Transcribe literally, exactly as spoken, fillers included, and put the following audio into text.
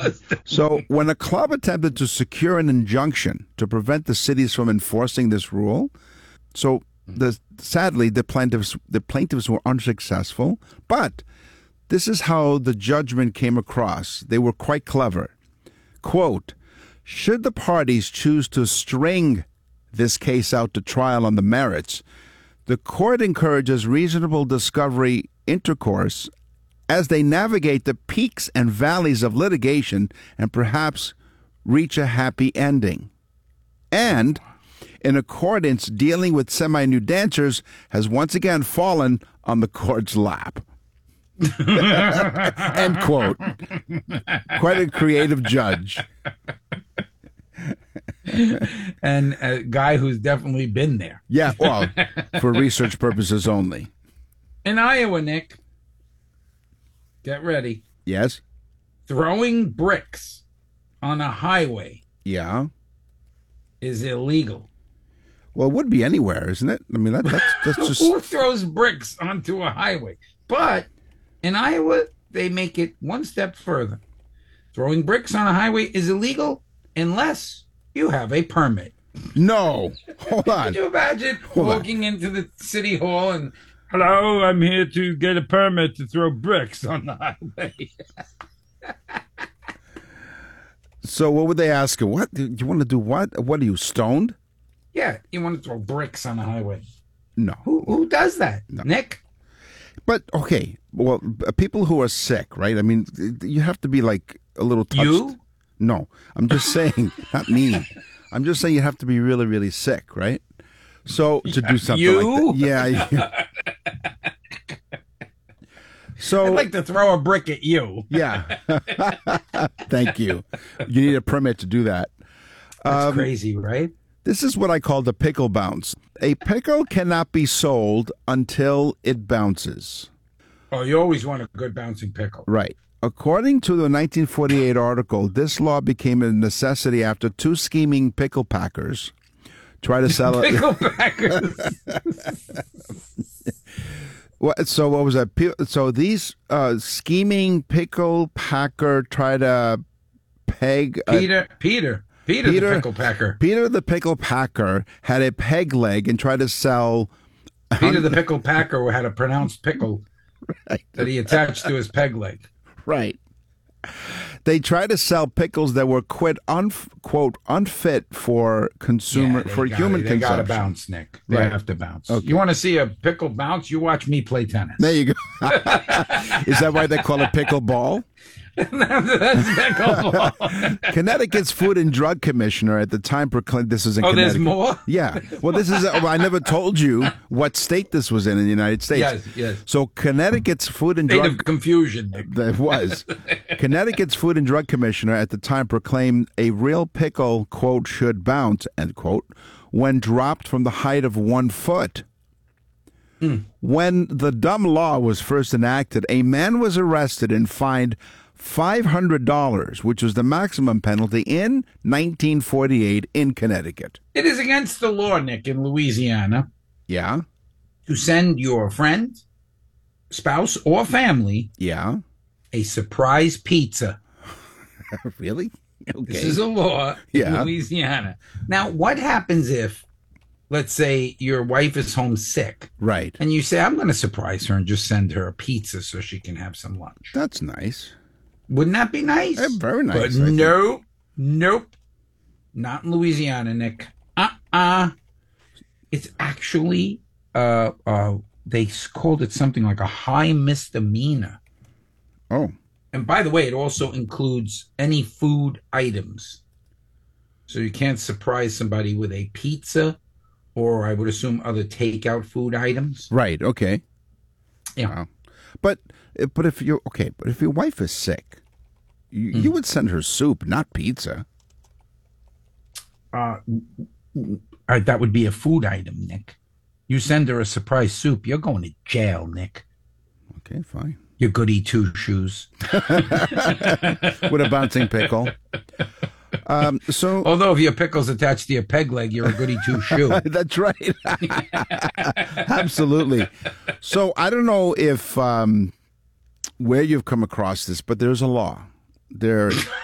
So when a club attempted to secure an injunction to prevent the cities from enforcing this rule, so the sadly the plaintiffs the plaintiffs were unsuccessful, but this is how the judgment came across. They were quite clever. Quote, should the parties choose to string this case out to trial on the merits, the court encourages reasonable discovery intercourse as they navigate the peaks and valleys of litigation and perhaps reach a happy ending. And in accordance, dealing with semi-nude dancers has once again fallen on the court's lap. End quote. Quite a creative judge. And a guy who's definitely been there. Yeah, well, for research purposes only. In Iowa, Nick, get ready. Yes? Throwing bricks on a highway Yeah. is illegal. Well, it would be anywhere, isn't it? I mean, that, that's, that's just... Who throws bricks onto a highway? But in Iowa, they make it one step further. Throwing bricks on a highway is illegal unless you have a permit. No. Hold on. Could you imagine Hold walking on. into the city hall and, hello, I'm here to get a permit to throw bricks on the highway. So what would they ask you? What? Do you want to do what? What are you, stoned? Yeah, you want to throw bricks on the highway. No. Who who does that? No. Nick? But, okay, well, uh, people who are sick, right? I mean, you have to be, like, a little touched. You? No, I'm just saying, not me. I'm just saying you have to be really, really sick, right? So, to do something You? like that. Yeah. yeah. So, I'd like to throw a brick at you. yeah. Thank you. You need a permit to do that. That's Um, crazy, right? This is what I call the pickle bounce. A pickle cannot be sold until it bounces. Oh, you always want a good bouncing pickle. Right. According to the nineteen forty-eight article, this law became a necessity after two scheming pickle packers tried to sell it. Pickle packers. What, so what was that? Pe- So these uh, scheming pickle packer try to peg a- Peter, Peter, Peter, Peter- the pickle packer. Peter the pickle packer had a peg leg and tried to sell. Peter the pickle packer had a pronounced pickle Right. that he attached to his peg leg. Right. They tried to sell pickles that were quit un- quote unfit for consumer Yeah, they for gotta- human They consumption. got to bounce, Nick. They Right. have to bounce. Okay. You want to see a pickle bounce? You watch me play tennis. There you go. Is that why they call it pickleball? That's pickleball. Connecticut's Food and Drug Commissioner at the time proclaimed this is in Oh, Connecticut. there's more? Yeah. Well, this is. Well, I never told you what state this was in in the United States. Yes, yes. So Connecticut's Food and State Drug of confusion, Nick. There was. Connecticut's Food and Drug Commissioner at the time proclaimed a real pickle, quote, should bounce, end quote, when dropped from the height of one foot. Mm. When the dumb law was first enacted, a man was arrested and fined five hundred dollars, which was the maximum penalty in nineteen forty-eight in Connecticut. It is against the law, Nick, in Louisiana, Yeah? to send your friend, spouse, or family Yeah? a surprise pizza. Really? Okay. This is a law Yeah. in Louisiana. Now, what happens if, let's say, your wife is home sick, Right. and you say, I'm going to surprise her and just send her a pizza so she can have some lunch? That's nice. Wouldn't that be nice? Eh, very nice, But I think. nope, nope, not in Louisiana, Nick. Uh-uh. It's actually, uh, uh, they called it something like a high misdemeanor. Oh. And by the way, it also includes any food items. So you can't surprise somebody with a pizza, or I would assume other takeout food items. Right. Okay. Yeah. Wow. But but if you're okay, but if your wife is sick, you, Hmm. you would send her soup, not pizza. Uh, uh, that would be a food item, Nick. You send her a surprise soup, you're going to jail, Nick. Okay, fine. You goody two shoes. With a bouncing pickle. Um, so Although if your pickle's attached to your peg leg, you're a goody two shoe. that's right. Absolutely. So I don't know if um, where you've come across this, but there's a law. There